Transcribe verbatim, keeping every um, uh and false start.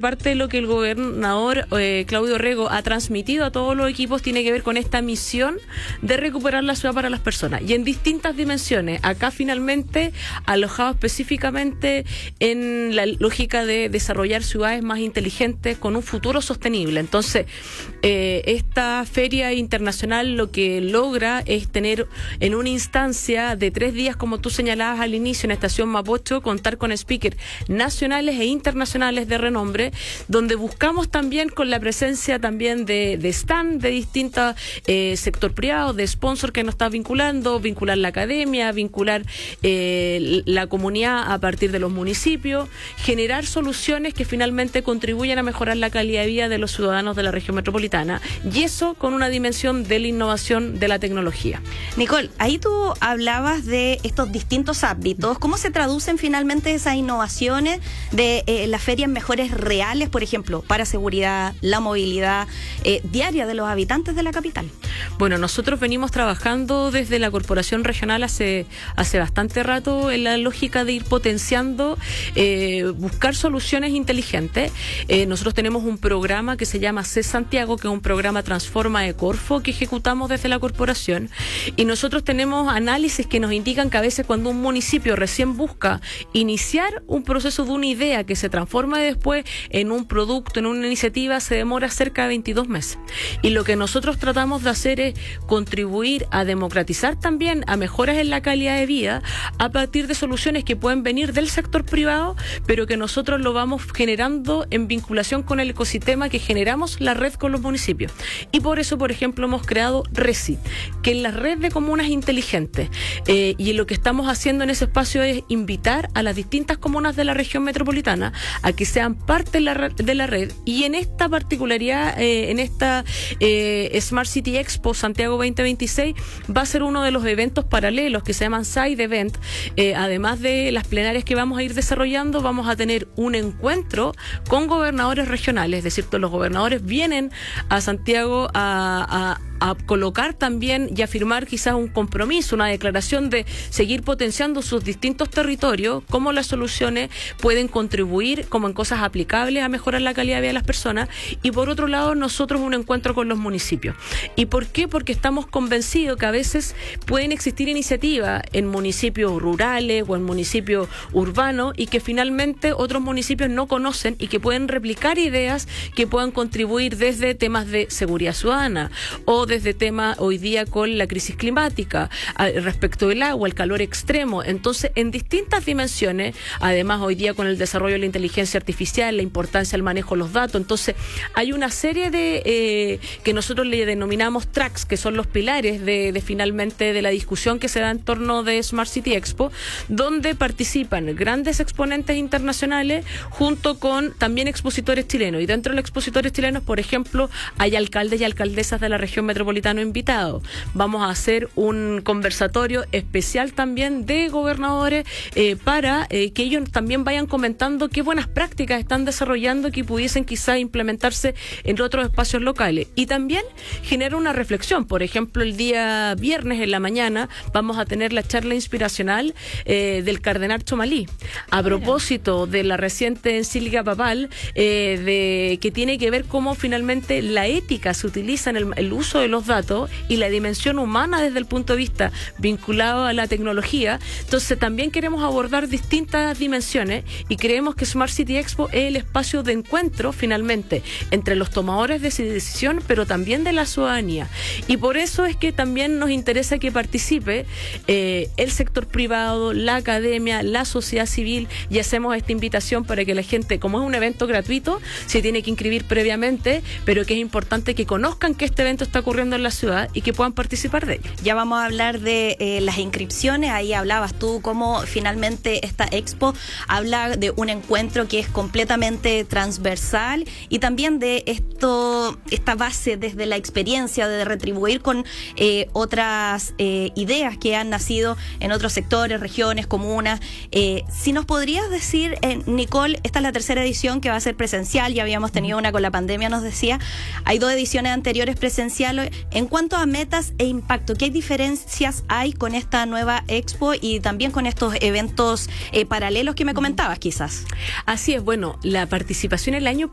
parte de lo que el gobernador eh, Claudio Rego ha transmitido a todos los equipos tiene que ver con esta misión de recuperar la ciudad para las personas. Y en distintas dimensiones. Acá finalmente alojado específicamente en la lógica de desarrollar ciudades más inteligentes con un futuro sostenible. Entonces, eh, esta feria internacional lo que logra es tener en una instancia de tres días, como tú señalabas al inicio, en la estación Mapocho, contar con speakers nacionales e internacionales de renombre, donde buscamos también con la presencia también de, de stand de distintos eh, sector privado, de sponsor que nos está vinculando, vincular la academia, vincular eh, la comunidad a partir de los municipios, generar soluciones que finalmente contribuyan a mejorar la calidad de vida de los ciudadanos de la región metropolitana, y eso con una dimensión de la innovación de la tecnología. Nicole, ahí tú hablabas de estos distintos ámbitos. ¿Cómo se traducen finalmente esas innovaciones de eh, las ferias mejores reales, por ejemplo, para seguridad, la movilidad eh, diaria de los habitantes de la capital? Bueno, nosotros venimos trabajando desde la Corporación Regional hace, hace bastante rato en la lógica de ir potenciando, eh, buscar soluciones inteligentes. Eh, nosotros tenemos un programa que se llama C Santiago, que es un programa Transforma de Corfo que ejecutamos desde la corporación, y nosotros tenemos análisis que nos indican que a veces cuando un municipio recién busca iniciar un proceso de una idea que se transforma después en un producto, en una iniciativa, se demora cerca de veintidós meses. Y lo que nosotros tratamos de hacer es contribuir a democratizar también a mejoras en la calidad de vida a partir de soluciones que pueden venir del sector privado, pero que nosotros lo vamos generando en vinculación con el ecosistema que generamos la red con los municipios. Y por eso, por ejemplo, hemos creado RESI, que es la red de comunas inteligentes. Eh, y lo que estamos haciendo en ese espacio es invitar a las distintas comunas de la región metropolitana a que sean parte de la red, de la red y en esta particularidad, eh, en esta eh, Smart City Expo Santiago veinte veintiséis va a ser uno de los eventos paralelos que se llaman Side Event. Eh, además de las plenarias que vamos a ir desarrollando, vamos a tener un encuentro con gobernadores regionales, es decir, todos los gobernadores vienen a Santiago a, a a colocar también y afirmar quizás un compromiso, una declaración de seguir potenciando sus distintos territorios, cómo las soluciones pueden contribuir como en cosas aplicables a mejorar la calidad de vida de las personas, y por otro lado nosotros un encuentro con los municipios. ¿Y por qué? Porque estamos convencidos que a veces pueden existir iniciativas en municipios rurales o en municipios urbanos y que finalmente otros municipios no conocen y que pueden replicar ideas que puedan contribuir desde temas de seguridad ciudadana o desde temas hoy día con la crisis climática, a, respecto del agua, el calor extremo. Entonces, en distintas dimensiones, además hoy día con el desarrollo de la inteligencia artificial, la importancia del manejo de los datos, entonces hay una serie de eh, que nosotros le denominamos tracks, que son los pilares de, de finalmente de la discusión que se da en torno de Smart City Expo, donde participan grandes exponentes internacionales junto con también expositores chilenos, y dentro de los expositores chilenos, por ejemplo, hay alcaldes y alcaldesas de la región metropolitano invitados. Vamos a hacer un conversatorio especial también de gobernadores eh, para eh, que ellos también vayan comentando qué buenas prácticas están desarrollando que pudiesen quizá implementarse en otros espacios locales. Y también genera una reflexión. Por ejemplo, el día viernes en la mañana vamos a tener la charla inspiracional eh, del cardenal Chomalí a propósito de la reciente encíclica papal eh, de, que tiene que ver cómo finalmente la ética se utiliza en el, el uso de los datos y la dimensión humana desde el punto de vista vinculado a la tecnología. Entonces también queremos abordar distintas dimensiones y creemos que Smart City Expo es el espacio de encuentro finalmente entre los tomadores de decisión, pero también de la ciudadanía. Y por eso es que también nos interesa que participe eh, el sector privado, la academia, la sociedad civil, y hacemos esta invitación para que la gente, como es un evento gratuito, se tiene que inscribir previamente, pero que es importante que conozcan que este evento está ocurriendo en la ciudad y que puedan participar de ello. Ya vamos a hablar de eh, las inscripciones. Ahí hablabas tú cómo finalmente esta expo habla de un encuentro que es completamente transversal y también de esto, esta base desde la experiencia de retribuir con eh, otras eh, ideas que han nacido en otros sectores, regiones, comunas. Eh, si nos podrías decir, eh, Nicole, esta es la tercera edición que va a ser presencial, ya habíamos tenido una con la pandemia, nos decía, hay dos ediciones anteriores presenciales. En cuanto a metas e impacto, ¿qué diferencias hay con esta nueva expo y también con estos eventos eh, paralelos que me comentabas quizás? Así es, bueno, la participación el año